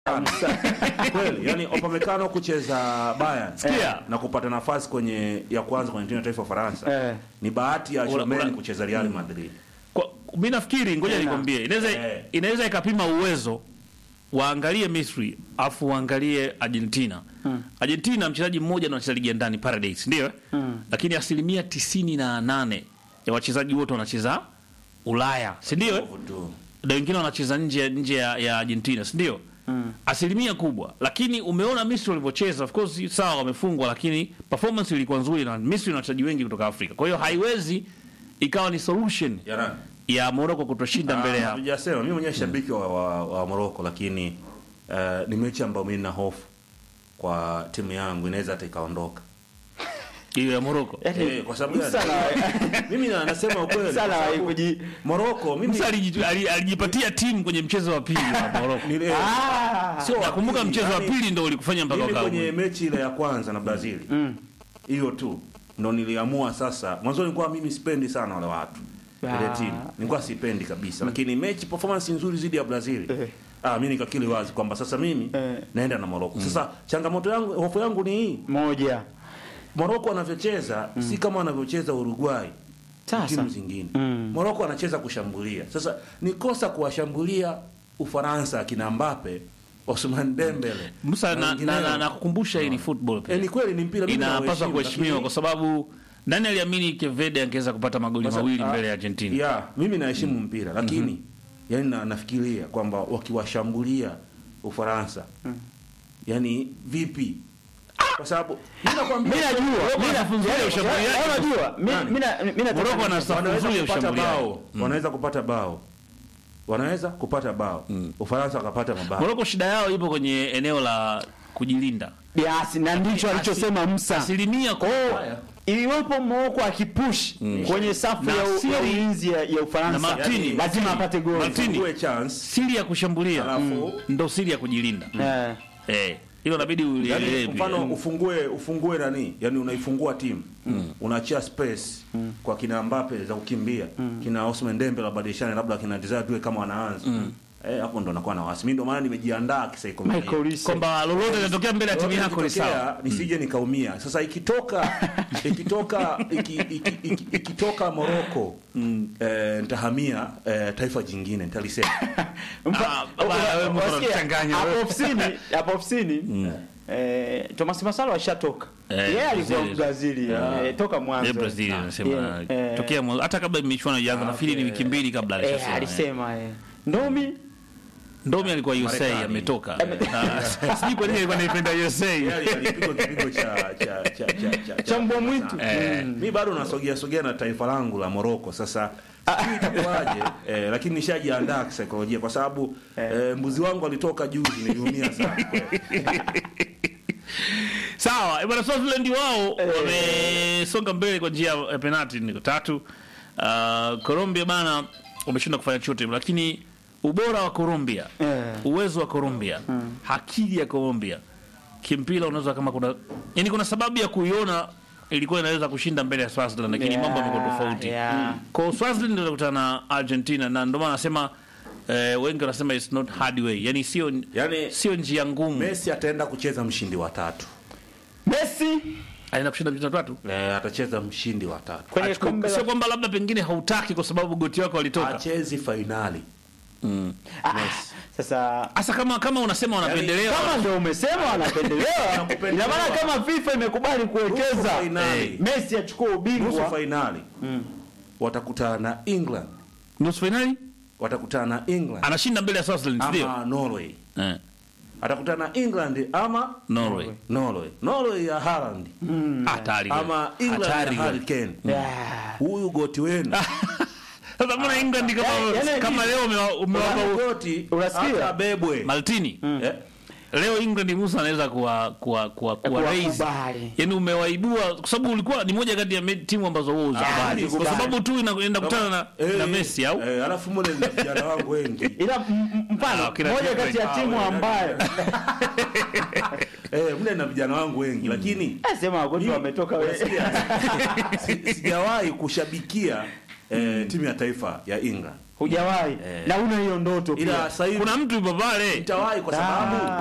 Kweli, yani Upamecano kucheza Bayern Sikia. na kupata nafasi kwenye ya kwanza kwenye timu ya taifa ya Faransa ni bahati ya Tchouaméni kucheza Real Madrid. Mimi nafikiri ngoja nikwambie, inaweza ikapima uwezo. Waangalie Misri afu waangalie Argentina. Argentina mchezaji mmoja na wachezaji ligi ndani Paradise, ndio? Lakini 98% ya wachezaji wote wanacheza Ulaya, si ndio? Ndio wengine wanacheza nje ya Argentina, si ndio? Asilimia kubwa. Lakini umeona Misri walivyocheza, of course sawa wamefungwa, lakini performance ilikuwa nzuri na Misri na wachezaji wengi kutoka Afrika. Kwa hiyo haiwezi ikawa ni solution ya Morocco kutoshinda mbele ya. Hatujasema mimi mwenyewe shabiki wa Morocco, lakini ni mechi ambayo mimi nina hofu kwa timu yangu inaweza hata ikaondoka. Hiyo ya Morocco. Kwa sababu mimi nasema ukweli. Morocco mimi alijipatia timu kwenye mchezo wa pili wa Morocco. Sio nakumbuka mchezo wa pili ndio ulikufanya mpaka ukawa. Kwenye mechi ile ya kwanza na Brazil. Hiyo tu ndio niliamua sasa. Mwanzo nilikuwa mimi sipendi sana wale watu. Ile timu nilikuwa sipendi kabisa, lakini mechi performance nzuri zidi ya Brazil. Mimi nikakili wazi kwamba sasa mimi naenda na Morocco. Sasa changamoto yangu, hofu yangu ni hii moja. Morocco wanavyocheza si kama wanavyocheza Uruguay timu zingine. Morocco anacheza kushambulia. Sasa ni kosa kuwashambulia Ufaransa kina Mbappe, Ousmane Dembele. Musa na kukumbusha hii ni football pia. Ni kweli ni mpira, mimi inapaswa kuheshimiwa kwa sababu nani aliamini Kevede angeweza kupata magoli mawili mbele ya Argentina? Mimi naheshimu mpira, lakini yani nafikiria kwamba wakiwashambulia Ufaransa yani vipi? Kwa sababu mimi nakwambia Morocco anasafuria ushambuliaji. Wanaweza kupata bao. Ufaransa wakapata mabao. Morocco shida yao ipo kwenye eneo la kujilinda. Yes, na ndicho alichosema Musa. Asilimia kwa iliwepo Morocco akipush kwenye safu ya ulinzi ya Ufaransa, lazima apate goli. Martini chance. Siri ya kushambulia ndio siri ya kujilinda. Hilo inabidi ulielewe. Mfano ufungue nani? Yaani unaifungua timu. Unaachia space kwa kina Mbappe za kukimbia. Kina Ousmane Dembele labadilishane labda kina Desire tuwe kama wanaanza. Hapo ndo nakuwa na wasi. Mimi ndo maana nimejiandaa kisaikolojia kwamba lolote linatokea mbele ya timu yako ni sawa, nisije nikaumia. Sasa ikitoka Morocco nitahamia taifa jingine nitalisema. Hapo ofisini Thomas Masalo ashatoka. Yeye alikuwa Brazil toka mwanzo. Brazil anasema tokea mwanzo hata kabla michuano ianze, nafikiri ni wiki mbili kabla alisema. Ndomi alikuwa USA ametoka. Sijui kwa nini alikuwa anaipenda USA. Alipigwa kipigo cha mbwa mwitu. Mimi bado nasogea na taifa langu la Morocco. Sasa hii itakuwaje? Lakini nishajiandaa kisaikolojia kwa sababu mbuzi wangu alitoka juzi, niliumia sana. Sawa, bwana Swaziland wao wamesonga mbele kwa njia ya penalty ni 3. Colombia bana wameshinda kufanya chochote, lakini ubora wa Colombia, uwezo wa Colombia, akili ya Colombia kimpira unaweza kama kuna sababu ya kuiona ilikuwa inaweza kushinda mbele ya Swaziland, lakini mambo yamekuwa tofauti. Kwa Swaziland ndio kutana na Argentina, na ndio maana nasema wengi wanasema it's not hard way. Yani sio njia ngumu. Messi ataenda kucheza mshindi wa 3. Messi anaenda kushinda mshindi wa 3? Atacheza mshindi wa 3. Kwenye kombe sio kwamba labda pengine hautaki kwa sababu goti wako walitoka. Acheze finali. Sasa kama unasema wanapendelewa, kama ndio umesema wanapendelewa, ina maana kama FIFA imekubali kuwekeza Messi achukue ubingwa nusu finali, watakutana na England. Nusu finali watakutana na England, anashinda mbele ya Swaziland ndio Norway. Atakutana na England ama Norway ya Haaland hatari, ama England ya Harry Kane. Huyu goti wenu. Sasa mbona England kama leo umewapa goti, unasikia bebwe Maltini. Leo England Musa anaweza kuwa raise. Yaani umewaibua kwa sababu ulikuwa ni moja kati ya timu ambazo wao uzabali. Kwa sababu tu inaenda kukutana na Messi au? Alafu mbona ni vijana wangu wengi. Ila mfano moja kati ya timu ambayo mbona na vijana wangu wengi lakini sema wagonjwa wametoka wewe. Sijawahi kushabikia timu ya taifa ya England. Hujawahi na una hiyo ndoto Ila pia. sasa hivi Kuna mtu yupo pale. nitawahi kwa sababu